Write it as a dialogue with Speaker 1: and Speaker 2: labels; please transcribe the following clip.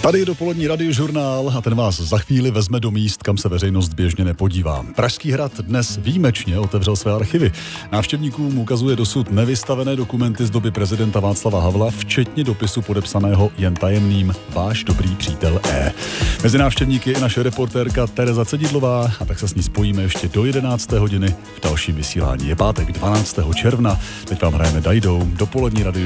Speaker 1: Tady je dopolední radiožurnál a ten vás za chvíli vezme do míst, kam se veřejnost běžně nepodívá. Pražský hrad dnes výjimečně otevřel své archivy. Návštěvníkům ukazuje dosud nevystavené dokumenty z doby prezidenta Václava Havla, včetně dopisu podepsaného jen tajemným Váš dobrý přítel E. Mezi návštěvníky je naše reportérka Tereza Cedidlová a tak se s ní spojíme ještě do 11. hodiny v dalším vysílání. Je pátek 12. června, teď vám hrajeme Dajdou, dopolední radiožurnál.